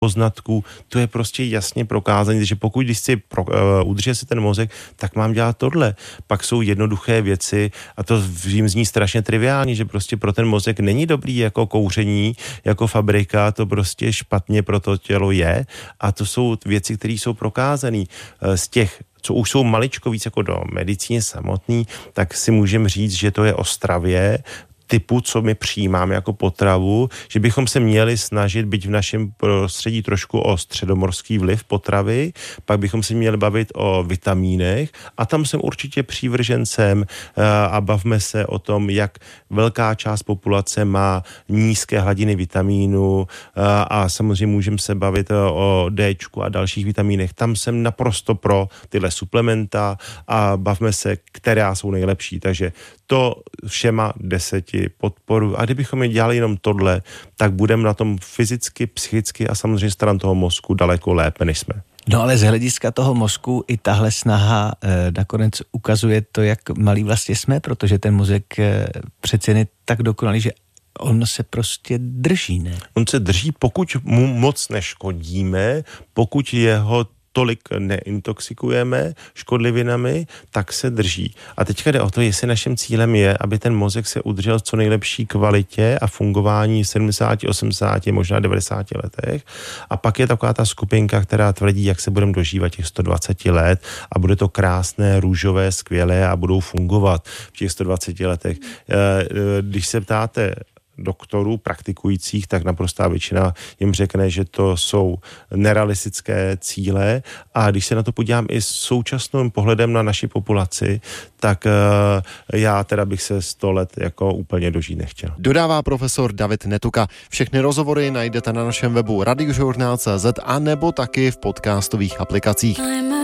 poznatků, to je prostě jasně prokázané, že pokud když si udržet si ten mozek, tak mám dělat tohle. Pak jsou jednoduché věci a to vím zní strašně triviální, že prostě pro ten mozek není dobrý jako kouření, jako fabrika, to prostě špatně pro to tělo je a to jsou věci, které jsou prokázané. Z těch, co už jsou maličko víc jako do medicíny samotný, tak si můžeme říct, že to je o stravě, typu, co my přijímáme jako potravu, že bychom se měli snažit, byť v našem prostředí trošku o středomorský vliv potravy, pak bychom se měli bavit o vitamínech a tam jsem určitě přívržencem a bavme se o tom, jak velká část populace má nízké hladiny vitamínu a samozřejmě můžeme se bavit o Dčku a dalších vitamínech. Tam jsem naprosto pro tyhle suplementa a bavme se, která jsou nejlepší. Takže to všema 10 podporu. A kdybychom je dělali jenom tohle, tak budeme na tom fyzicky, psychicky a samozřejmě stran toho mozku daleko lépe, než jsme. No ale z hlediska toho mozku i tahle snaha nakonec ukazuje to, jak malý vlastně jsme, protože ten mozek přece je tak dokonalý, že on se prostě drží, ne? On se drží, pokud mu moc neškodíme, pokud jeho tolik neintoxikujeme škodlivinami, tak se drží. A teďka jde o to, jestli naším cílem je, aby ten mozek se udržel v co nejlepší kvalitě a fungování v 70, 80, možná 90 letech. A pak je taková ta skupinka, která tvrdí, jak se budeme dožívat těch 120 let a bude to krásné, růžové, skvělé a budou fungovat v těch 120 letech. Když se ptáte doktorů praktikujících, tak naprostá většina jim řekne, že to jsou nerealistické cíle a když se na to podívám i s současným pohledem na naši populaci, tak já teda bych se 100 let jako úplně dožít nechtěl. Dodává profesor David Netuka. Všechny rozhovory najdete na našem webu radiožurnál.cz a nebo taky v podcastových aplikacích.